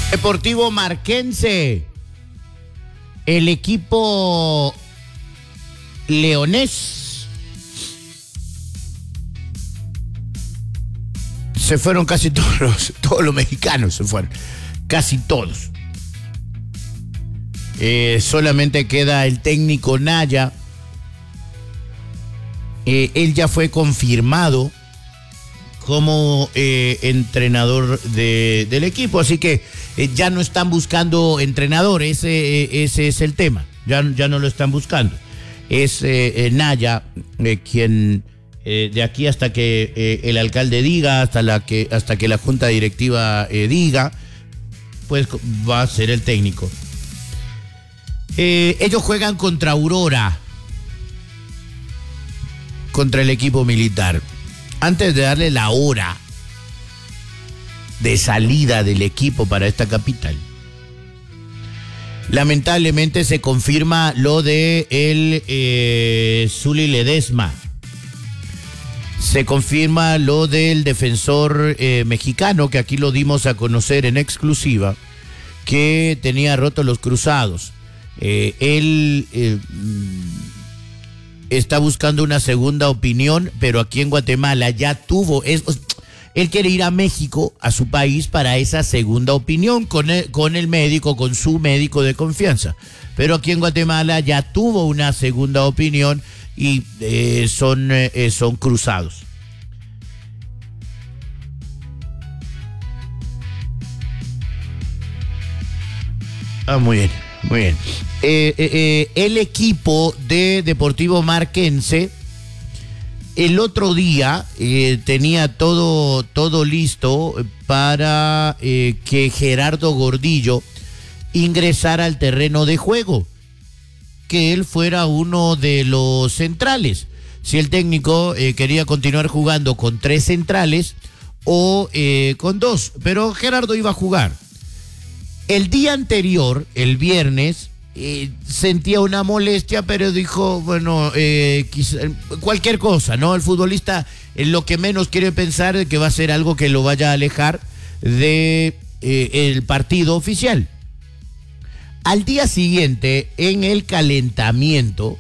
Deportivo Marquense, el equipo leonés, se fueron casi todos los mexicanos se fueron, casi todos. Solamente queda el técnico Naya. Él ya fue confirmado como entrenador del equipo, así que ya no están buscando entrenador, ese es el tema, ya no lo están buscando. Es Naya quien de aquí hasta que el alcalde diga, hasta que la junta directiva diga, pues va a ser el técnico. Ellos juegan contra Aurora, contra el equipo militar. Antes de darle la hora de salida del equipo para esta capital, lamentablemente se confirma lo de el Zuli Ledesma. Se confirma lo del defensor mexicano, que aquí lo dimos a conocer en exclusiva, que tenía rotos los cruzados. Él está buscando una segunda opinión, pero aquí en Guatemala ya tuvo. Él quiere ir a México, a su país, para esa segunda opinión con el médico, con su médico de confianza. Pero aquí en Guatemala ya tuvo una segunda opinión y son cruzados. Muy bien, muy bien. El equipo de Deportivo Marquense el otro día tenía todo listo para que Gerardo Gordillo ingresara al terreno de juego, que él fuera uno de los centrales. Si el técnico quería continuar jugando con 3 centrales o con 2, pero Gerardo iba a jugar. El día anterior, el viernes, sentía una molestia, pero dijo, bueno, cualquier cosa, ¿no? El futbolista lo que menos quiere pensar es que va a ser algo que lo vaya a alejar de el partido oficial. Al día siguiente, en el calentamiento,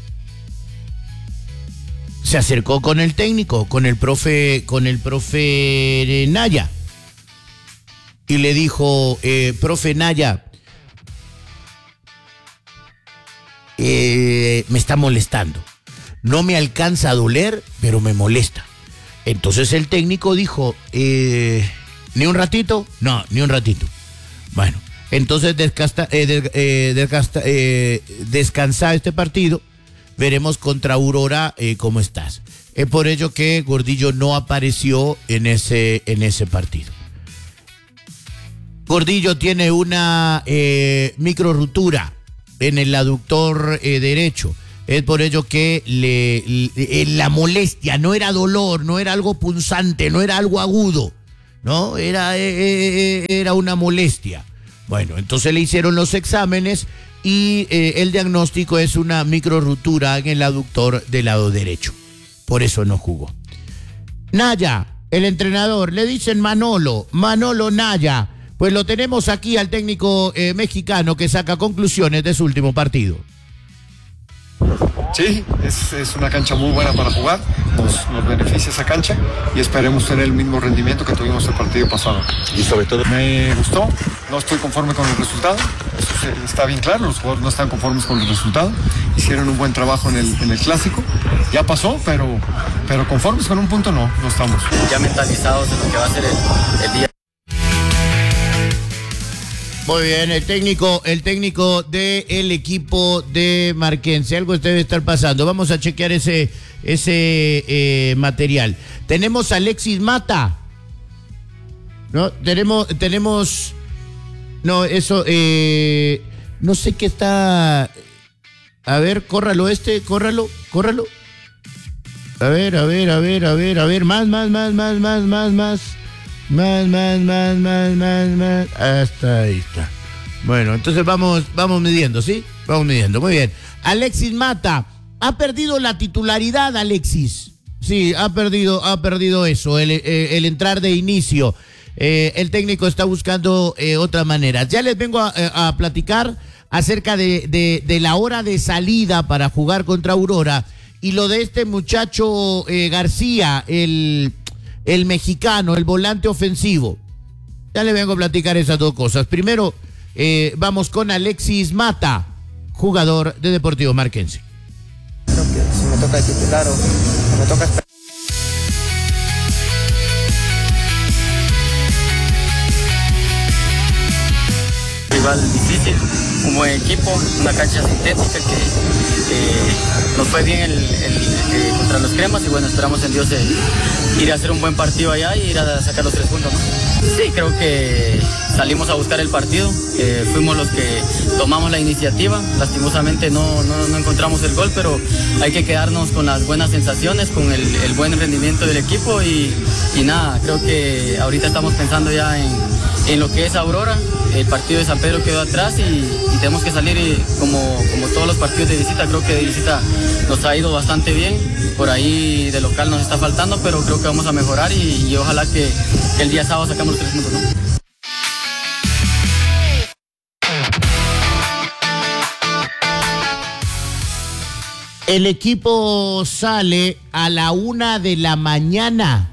se acercó con el técnico, con el profe Naya, y le dijo, profe Naya, me está molestando. No me alcanza a doler, pero me molesta. Entonces el técnico dijo, ¿ni un ratito? No, ni un ratito. Bueno, entonces descansa este partido. Veremos contra Aurora cómo estás. Es por ello que Gordillo no apareció en ese partido. Gordillo tiene una micro ruptura en el aductor derecho. Es por ello que la molestia no era dolor, no era algo punzante, no era algo agudo, ¿no? Era una molestia. Bueno, entonces le hicieron los exámenes y el diagnóstico es una micro ruptura en el aductor del lado derecho. Por eso no jugó. Naya, el entrenador, le dicen Manolo Naya. Pues lo tenemos aquí al técnico mexicano que saca conclusiones de su último partido. Sí, es una cancha muy buena para jugar, nos beneficia esa cancha y esperemos tener el mismo rendimiento que tuvimos el partido pasado. Y sobre todo, me gustó, no estoy conforme con el resultado, eso está bien claro, los jugadores no están conformes con el resultado, hicieron un buen trabajo en el clásico, ya pasó, pero conformes con un punto no estamos. Ya mentalizados en lo que va a ser el día. Muy bien, el técnico del equipo de Marquense. Algo debe estar pasando. Vamos a chequear ese material. Tenemos a Alexis Mata. ¿No? Tenemos. No, eso. No sé qué está. A ver, córralo. Córralo. A ver. Más. Hasta ahí está. Bueno, entonces vamos midiendo, ¿sí? Vamos midiendo, muy bien. Alexis Mata, ha perdido la titularidad, Alexis. Sí, ha perdido eso, el entrar de inicio. el técnico está buscando otras maneras. Ya les vengo a platicar acerca de la hora de salida para jugar contra Aurora y lo de este muchacho García, el mexicano, el volante ofensivo. Ya les vengo a platicar esas dos cosas. Primero, vamos con Alexis Mata, jugador de Deportivo Marquense. Creo que si me toca de titular o me toca esperar. Rival difícil, un buen equipo, una cancha sintética que nos fue bien contra los cremas y bueno, esperamos en Dios ir a hacer un buen partido allá y ir a sacar los 3 puntos, ¿no? Sí, creo que salimos a buscar el partido, fuimos los que tomamos la iniciativa, lastimosamente no encontramos el gol, pero hay que quedarnos con las buenas sensaciones, con el buen rendimiento del equipo y nada, creo que ahorita estamos pensando ya en lo que es Aurora. El partido de San Pedro quedó atrás y tenemos que salir como todos los partidos de visita. Creo que de visita nos ha ido bastante bien. Por ahí de local nos está faltando, pero creo que vamos a mejorar y ojalá que el día sábado sacamos los 3 puntos, ¿no? El equipo sale a la 1 de la mañana.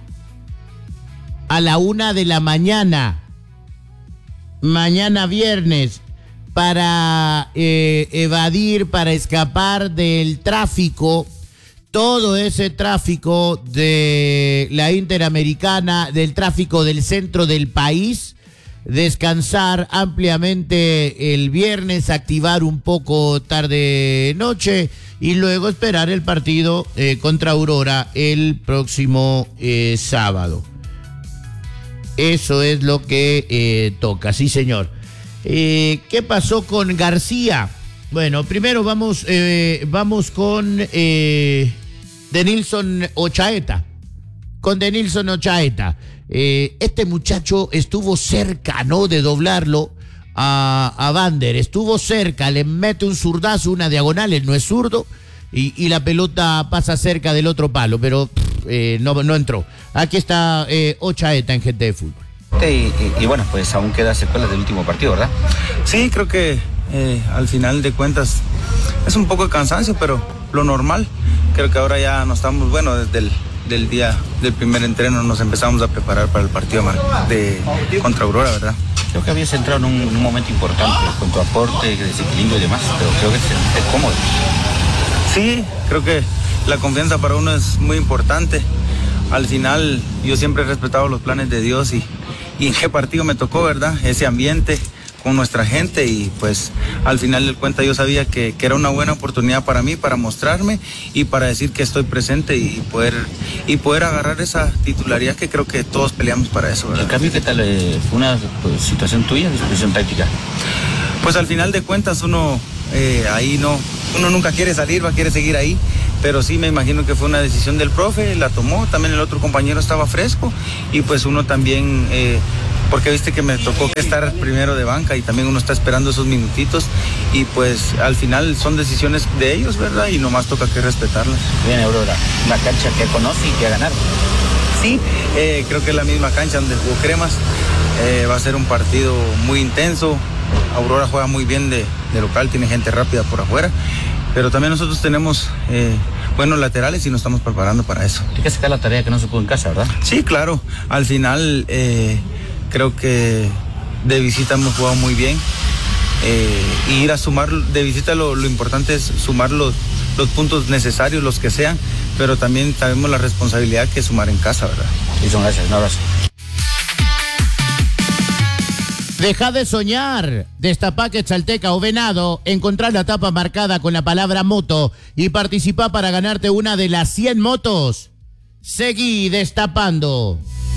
A la 1 de la mañana. Mañana viernes, para evadir, para escapar del tráfico, todo ese tráfico de la Interamericana, del tráfico del centro del país, descansar ampliamente el viernes, activar un poco tarde-noche y luego esperar el partido contra Aurora el próximo sábado. Eso es lo que toca, sí señor. ¿Qué pasó con García? Bueno, primero vamos con Denilson Ochaeta. Con Denilson Ochaeta. Este muchacho estuvo cerca, ¿no?, de doblarlo a Vander. Estuvo cerca, le mete un zurdazo, una diagonal, él no es zurdo, y la pelota pasa cerca del otro palo, pero no entró. Aquí está Ochaeta en GT de Fútbol. Y bueno, pues aún queda secuelas del último partido, ¿verdad? Sí, creo que al final de cuentas es un poco de cansancio, pero lo normal. Creo que ahora ya no estamos, bueno, desde el día del primer entreno nos empezamos a preparar para el partido contra Aurora, ¿verdad? Creo que habías entrado en un momento importante con tu aporte, desequilibrio y demás, pero creo que es cómodo. Sí, creo que la confianza para uno es muy importante. Al final yo siempre he respetado los planes de Dios y en qué partido me tocó, ¿verdad? Ese ambiente con nuestra gente y pues al final del cuenta yo sabía que era una buena oportunidad para mí, para mostrarme y para decir que estoy presente y poder agarrar esa titularidad que creo que todos peleamos para eso, ¿verdad? ¿El cambio qué tal? ¿Fue una situación tuya, disposición táctica? Pues al final de cuentas uno nunca quiere salir, quiere seguir ahí, pero sí me imagino que fue una decisión del profe, la tomó, también el otro compañero estaba fresco y pues uno también, porque viste que me tocó estar primero de banca y también uno está esperando esos minutitos y pues al final son decisiones de ellos, ¿verdad? Y nomás toca que respetarlas. Bien, Aurora, una cancha que conoce y que ha ganado. Sí, creo que es la misma cancha donde jugó Cremas, va a ser un partido muy intenso. Aurora juega muy bien de local, tiene gente rápida por afuera, pero también nosotros tenemos buenos laterales y nos estamos preparando para eso. Hay que sacar la tarea que no se pudo en casa, ¿verdad? Sí, claro, al final creo que de visita hemos jugado muy bien y ir a sumar de visita lo importante es sumar los puntos necesarios, los que sean, pero también sabemos la responsabilidad que es sumar en casa, ¿verdad? Y son gracias, un abrazo. Deja de soñar. Destapá Quetzalteca o Venado, encontrar la tapa marcada con la palabra moto y participa para ganarte una de las 100 motos. Seguí destapando.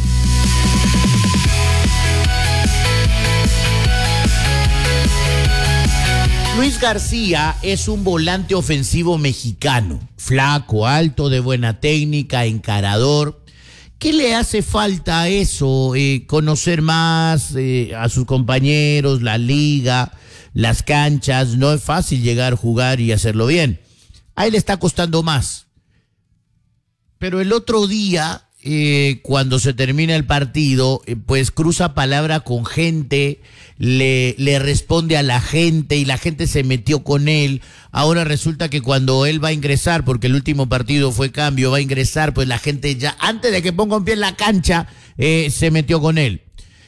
Luis García es un volante ofensivo mexicano, flaco, alto, de buena técnica, encarador. ¿Qué le hace falta a eso? Conocer más a sus compañeros, la liga, las canchas. No es fácil llegar a jugar y hacerlo bien. A él le está costando más. Pero el otro día cuando se termina el partido, pues cruza palabra con gente, le responde a la gente y la gente se metió con él. Ahora resulta que cuando él va a ingresar, porque el último partido fue cambio, va a ingresar, pues la gente ya, antes de que ponga un pie en la cancha, se metió con él.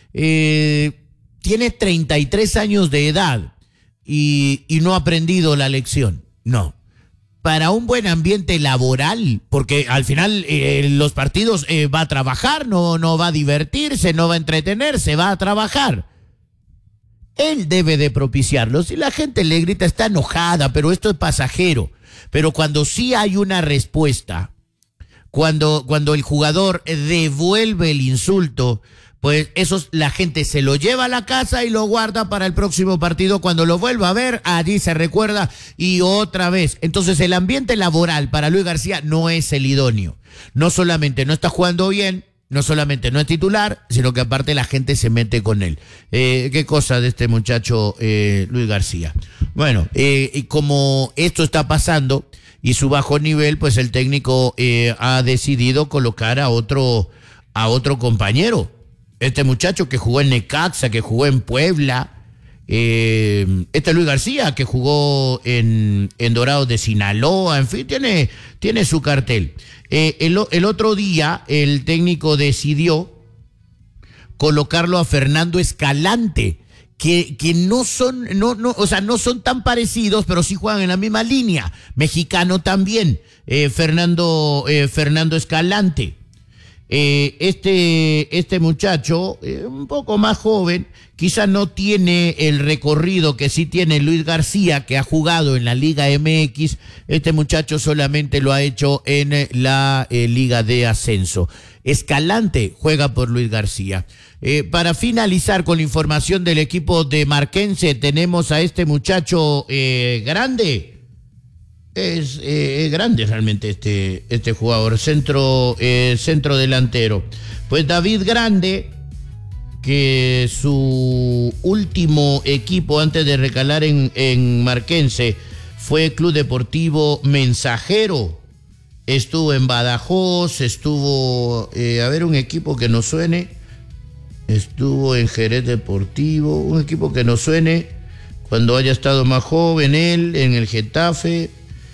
Tiene 33 años de edad y no ha aprendido la lección. No. Para un buen ambiente laboral, porque al final los partidos va a trabajar, no va a divertirse, no va a entretenerse, va a trabajar. Él debe de propiciarlo. Si la gente le grita, está enojada, pero esto es pasajero. Pero cuando sí hay una respuesta, cuando el jugador devuelve el insulto, pues eso la gente se lo lleva a la casa y lo guarda para el próximo partido. Cuando lo vuelva a ver, allí se recuerda y otra vez. Entonces el ambiente laboral para Luis García no es el idóneo. No solamente no está jugando bien, no solamente no es titular, sino que aparte la gente se mete con él. Qué cosa de este muchacho Luis García. Bueno, y como esto está pasando y su bajo nivel, pues el técnico ha decidido colocar a otro compañero. Este muchacho que jugó en Necaxa, que jugó en Puebla, Luis García, que jugó en Dorados de Sinaloa, en fin, tiene su cartel. El otro día el técnico decidió colocarlo a Fernando Escalante, que no son tan parecidos, pero sí juegan en la misma línea. Mexicano también, Fernando Escalante. Este muchacho, un poco más joven, quizá no tiene el recorrido que sí tiene Luis García, que ha jugado en la Liga MX. Este muchacho solamente lo ha hecho en la Liga de Ascenso. Escalante juega por Luis García. Para finalizar con la información del equipo de Marquense, tenemos a este muchacho grande. Es grande realmente este jugador, centro delantero. Pues David Grande, que su último equipo antes de recalar en Marquense fue Club Deportivo Mensajero. Estuvo en Badajoz, estuvo, un equipo que nos suene. Estuvo en Jerez Deportivo, un equipo que nos suene cuando haya estado más joven él, en el Getafe.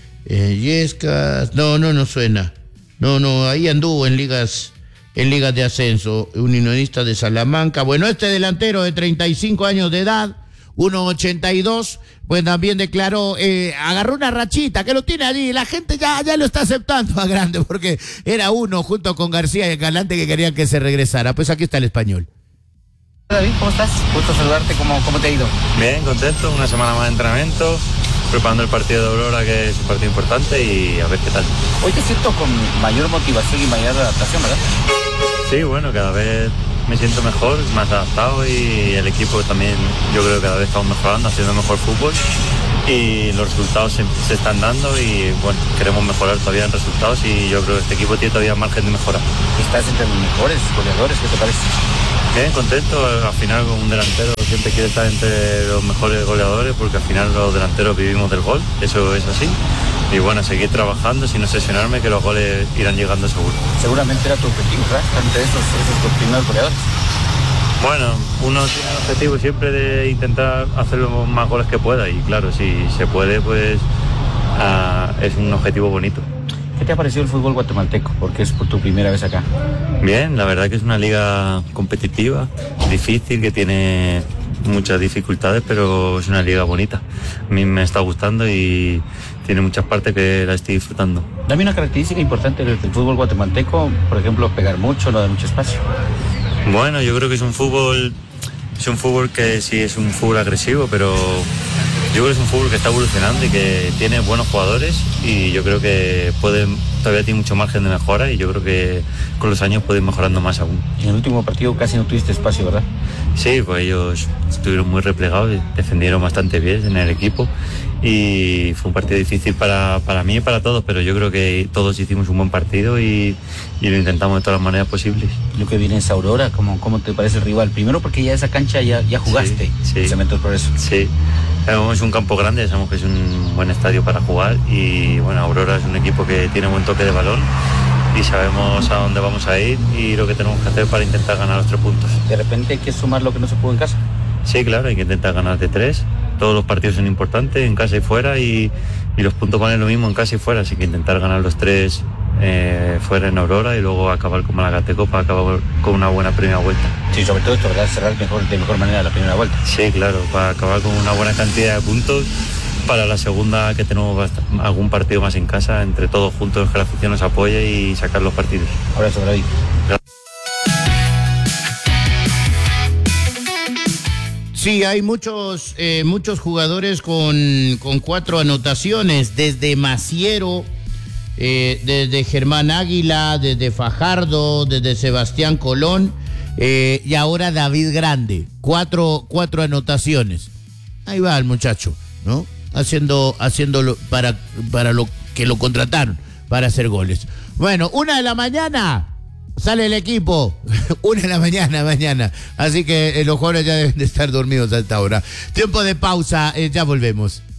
Yescas, no suena. No, ahí anduvo en ligas de ascenso, unionista de Salamanca. Bueno, este delantero de 35 años de edad, 1.82, pues también declaró, agarró una rachita que lo tiene allí, la gente ya lo está aceptando a Grande, porque era uno junto con García y Escalante que querían que se regresara. Pues aquí está el español. David, ¿cómo estás? Gusto saludarte, ¿cómo te ha ido? Bien, contento, una semana más de entrenamiento, preparando el partido de Aurora, que es un partido importante, y a ver qué tal. Hoy te siento con mayor motivación y mayor adaptación, ¿verdad? Sí, bueno, cada vez me siento mejor, más adaptado, y el equipo también, yo creo que cada vez estamos mejorando, haciendo mejor fútbol, y los resultados se están dando, y bueno, queremos mejorar todavía en resultados, y yo creo que este equipo tiene todavía margen de mejora. Estás entre los mejores goleadores, ¿qué te parece? Bien, contento. Al final, con un delantero siempre quiere estar entre los mejores goleadores, porque al final los delanteros vivimos del gol, eso es así. Y bueno, seguir trabajando sin obsesionarme, que los goles irán llegando seguro. Seguramente era tu objetivo, ¿verdad? Entre esos primeros goleadores. Bueno, uno tiene el objetivo siempre de intentar hacer los más goles que pueda, y claro, si se puede, pues es un objetivo bonito. ¿Qué te ha parecido el fútbol guatemalteco? Porque es por tu primera vez acá. Bien, la verdad que es una liga competitiva, difícil, que tiene muchas dificultades, pero es una liga bonita. A mí me está gustando y tiene muchas partes que la estoy disfrutando. Dame una característica importante del fútbol guatemalteco, por ejemplo, pegar mucho, no dar mucho espacio. Bueno, yo creo que es un fútbol que sí es un fútbol agresivo, pero yo creo que es un fútbol que está evolucionando y que tiene buenos jugadores, y yo creo que todavía tiene mucho margen de mejora, y yo creo que con los años puede ir mejorando más aún. En el último partido casi no tuviste espacio, ¿verdad? Sí, pues ellos estuvieron muy replegados, defendieron bastante bien en el equipo, y fue un partido difícil para mí y para todos, pero yo creo que todos hicimos un buen partido y lo intentamos de todas las maneras posibles. Lo que viene es Aurora, ¿cómo te parece el rival? Primero porque ya esa cancha ya jugaste, sí. Cemento del Progreso. Sí, es un campo grande, sabemos que es un buen estadio para jugar, y bueno, Aurora es un equipo que tiene buen toque de balón, sabemos a dónde vamos a ir y lo que tenemos que hacer para intentar ganar los 3 puntos. De repente hay que sumar lo que no se pudo en casa. Sí, claro, hay que intentar ganar de 3. Todos los partidos son importantes, en casa y fuera, y los puntos valen lo mismo en casa y fuera, así que intentar ganar los 3 fuera en Aurora y luego acabar con Malagateco para acabar con una buena primera vuelta. Sí, sobre todo esto, ¿verdad? Cerrar de mejor manera la primera vuelta. Sí, claro, para acabar con una buena cantidad de puntos para la segunda, que tenemos algún partido más en casa, entre todos juntos, que la afición nos apoye y sacar los partidos. Abrazo, David. Sí, hay muchos jugadores con 4 anotaciones, desde Maciero, desde Germán Águila, desde Fajardo, desde Sebastián Colón, y ahora David Grande, 4 anotaciones. Ahí va el muchacho, ¿no? Haciéndolo para lo que lo contrataron, para hacer goles. Bueno, 1:00 a.m. sale el equipo, 1:00 a.m. mañana. Así que los jugadores ya deben de estar dormidos a esta hora. Tiempo de pausa, ya volvemos.